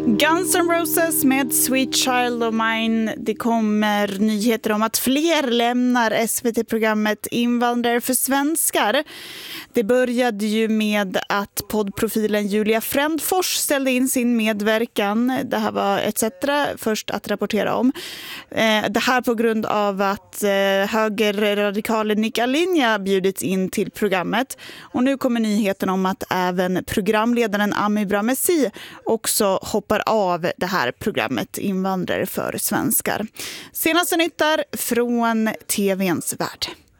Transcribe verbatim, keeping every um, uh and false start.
Guns N' Roses med Sweet Child of Mine. Det kommer nyheter om att fler lämnar S V T-programmet Invandrare för svenskar. Det började ju med att poddprofilen Julia Frändfors ställde in sin medverkan. Det här var et cetera först att rapportera om. Det här på grund av att högerradikalen Nick Alinja bjudits in till programmet. Och nu kommer nyheten om att även programledaren Ami Bramesi också hoppar av det här programmet Invandrare för svenskar. Senaste nytt där från T V:ns värld.